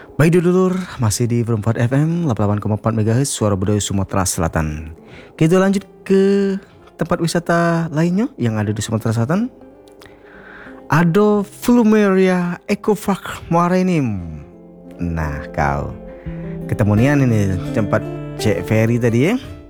Baik dulur, masih di Perempuan FM 88,4 MHz Suara Budaya Sumatera Selatan. Kita lanjut ke tempat wisata lainnya yang ada di Sumatera Selatan. Ada Flumeria Ecopark Muara Enim. Nah kau ketemu nian ini tempat Cek Ferry tadi ya.